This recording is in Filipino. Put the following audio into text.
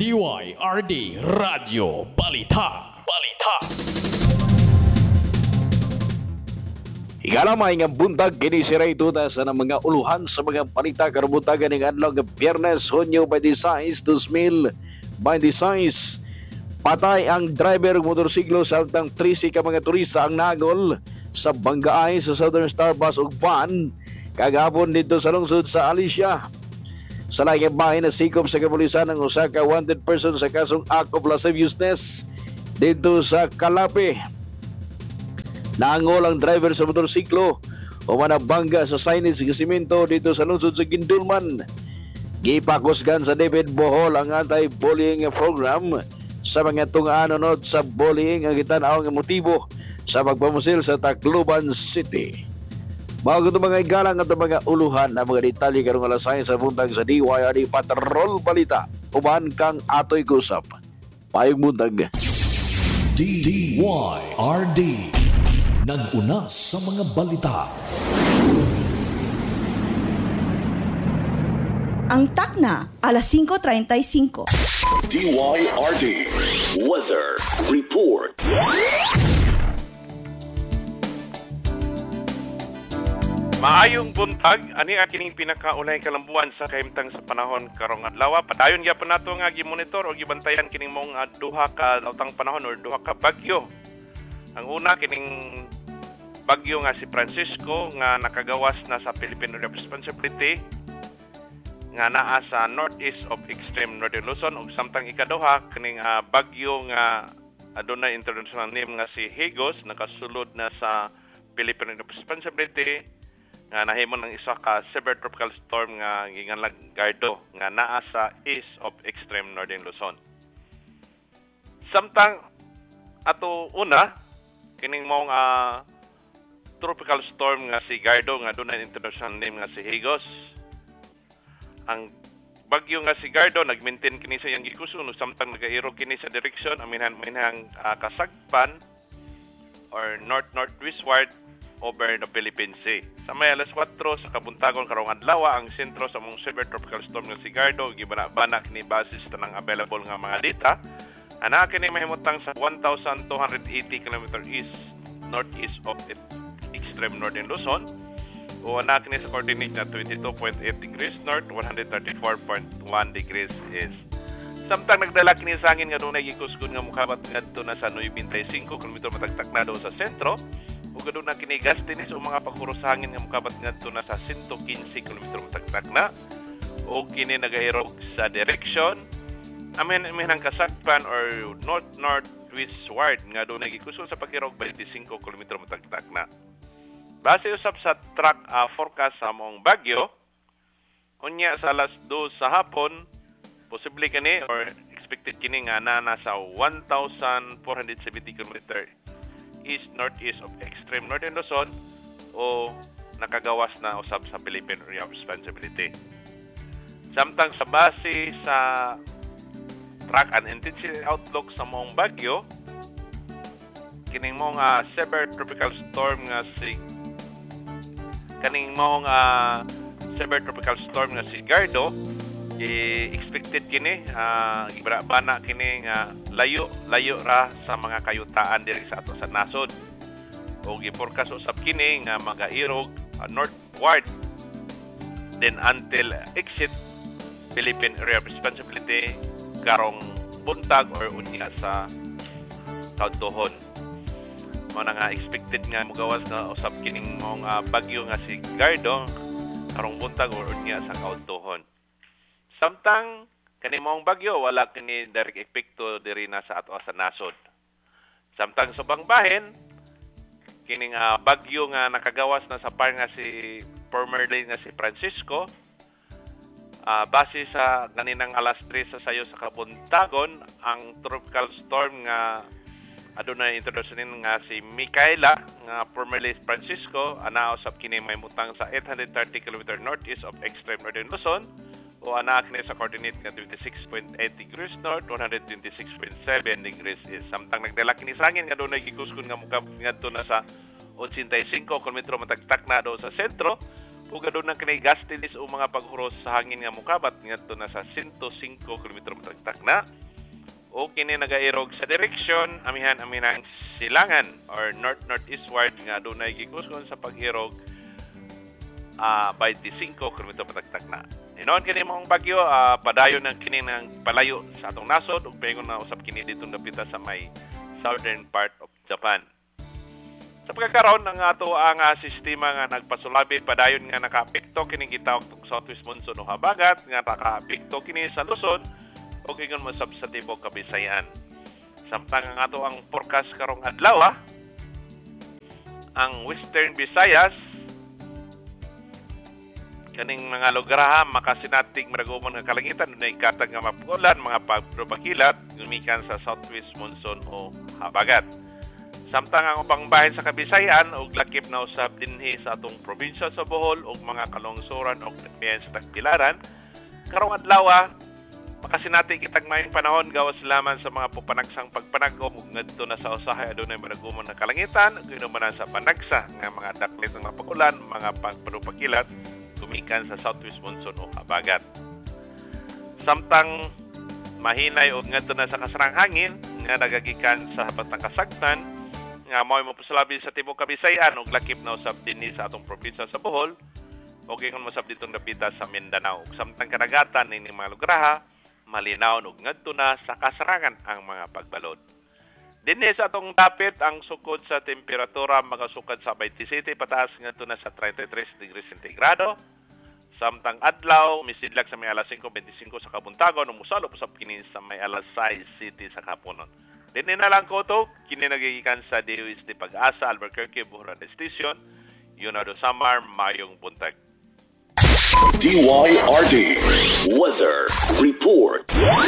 DYRD Radyo Balita. Ikalamay nga buntag kini si Ray Tuta sa mga uluhan sa mga balita karubutagan ng adlaw nga Biyernes, Hunyo 26, 2026. Patay ang driver ng motorsiklo samtang 13 ka mga turista ang nagol sa banggaay sa Southern Star Bus ug van kagahapon dito sa lungsod sa Alicia. Sa laing bahay na sikop sa kapulisan ng usa ka wanted person sa kasong act of lasciviousness dito sa Calape. Naangol ang driver sa motorsiklo o manabangga sa signage ng simento dito sa lungsod sa Gindulman. Gipakusgan sa David Bohol ang anti-bullying program sa mga tungaanonod sa bullying ang gitanaw ng motibo sa pagpamusil sa Tacloban City. Mga mga igalang at mga uluhan na mga detalye karong alas 6 sa buntag sa DYRD Patrol Balita. Uban kang atoy kusap. Payong buntag. DYRD nag-una sa mga balita. Ang takna, alas 5:35. DYRD Weather Report. Maayong buntag, ani kining pinakaunay kalambuan sa kahimtang sa panahon karong adlaw. Padayon gyapon nato nga gi-monitor o gibantayan kining mong duha ka lautang panahon or duha ka bagyo. Ang una kining bagyo nga si Francisco nga nakagawas na sa Philippine Area of Responsibility nga naa sa northeast of extreme northern Luzon ug samtang ikaduha kining bagyo nga adunay international name nga si Higos nakasulod na sa Philippine Area of Responsibility nga nahimo ng isa ka severe tropical storm nga ginganlag Gardo nga naa sa east of extreme northern Luzon. Samtang ato una kining mong tropical storm nga si Gardo nga dunay international name nga si Higos. Ang bagyo nga si Gardo nagmaintain kini sa iyang gikusun samtang nagairog kini sa direksyon aminhang kasagpan or north-northwestward over the Philippine Sea. Sa may alas 4 sa kabuntagon karong adlaw ang sentro sa mong severe tropical storm nga si Gardo gibana-bana kini basis tanang available nga mga data. Ana kini mahimutang sa 1,280 km east northeast of extreme northern Luzon o ana kini sa coordinate na 22.8 degrees north, 134.1 degrees east. Samtang nagdala kini sa hangin nga dunay gikusgon nga mokabat ngadto na sa 95 km matagtak na daw sa sentro. Ug aduna kini gastinis o mga pagkuros hangin nga mokabat ngadto na sa 115 km matagtak na. O kini nagairog sa direksyon aminang kasagpan or north-northwestward nga dunay gikusgon sa pagirog 25 km matagtak na. Base usab sa track forecast sa mong bagyo, unya sa alas 2 sa hapon, posible kini or expected kini nga na nasa 1,470 km east-northeast of extreme northern Luzon o nakagawas na usab sa Philippine Area of Responsibility. Samtang sa base sa track and intensity outlook sa mong bagyo, kining mong severe tropical storm nga si Gardo expected kini gibana kini nga layo ra sa mga kayutaan diri sa ato sa nasod o gi-forecast usab kini nga magairog northward then until exit Philippine Area of Responsibility karong buntag or unya sa kaudtohon. Mao na nga expected nga mogawas na usab kining mong bagyo nga si Gardo karong buntag or unya sa kaudtohon. Samtang kani mong bagyo wala kini direct epekto diri na sa ato sa nasod. Samtang sa ubang bahin kining bagyo nga nakagawas na sa par nga si formerly nga si Francisco base sa kaninang alas 3 sa sayo sa kabuntagon ang tropical storm nga adunay introduction nga si Micaela nga formerly Francisco ana usab kini mahimutang sa 830 km northeast of extreme northern Luzon o anak ni sa coordinate nga 26.8 degrees north, 126.7 degrees east. Samtang nagdala kini sa hangin nga dunay gikusgon nga mukab ngadto na sa 85 km matagtak na do sa sentro ug aduna na kanay gastinis o mga paghuros sa hangin nga mukabat ngadto na sa 105 km matagtak na o kini nagairog sa direksyon amihan-aminang silangan or north-northeastward nga adunay gikusgon sa pag-irog 25 km matagtak na. Inoon kini mong bagyo padayon ng kini ng palayo sa atong nasod ug paingon na usab kini ditong dapita sa may southern part of Japan. Sa pagkakaroon ng ato ang sistema nga nagpasulabi padayon nga nakaapekto kini gitawag og southwest monsoon o habagat nga nakaapekto kini sa Luzon o ingon mo sa tibok Kabisayan. Samtang ang ato ang forecast karong adlaw ang Western Visayas kaning mga lugar makasinatig maragumon nga kalangitan dunay katag nga mapulan mga pagprobakilat gumikan sa southwest monsoon o habagat. Samtang ang ubang bahin sa Kabisayan ug lakip na usab dinhi sa atong probinsya sa Bohol ug mga kalungsuran ug napian sa Tagbilaran karong adlaw makasinati kitag maayong panahon gawas lamang sa mga pupanagsang pagpanagom ug ngadto na sa usahay adunay maragumon nga kalangitan ug inuman sa panagsa nga mga daklit nga pagulan mga pagparupakilat gumikan sa southwest monsoon o habagat. Samtang mahinay ug ngadto na sa kasarang hangin nga nagagikan sa habatang kasagtan nga mo'y mapasalabi sa tibok Kabisayan ug lakip na usab dinhi sa atong probinsya sa Bohol ug ingon mo sab ditong dapita sa Mindanao ug samtang kadagatan ning mga lugar malinaw ug ngadto na sa kasarangan ang mga pagbalod. Dinhi sa atong dapit ang sukod sa temperatura makasukad sa 27 pataas ngadto na sa 33 degrees centigrado. Samtang adlaw misidlak sa may alas 5:25 sa kabuntagon ug mosalop usab kini sa may alas 6:00 sa kapunon. Dinhi na lang ko to, kini nagigikan sa DOST Pag-asa, Albuquerque, Buhuran Station. Yun na do Samar, mayong buntag. DYRD Weather Report.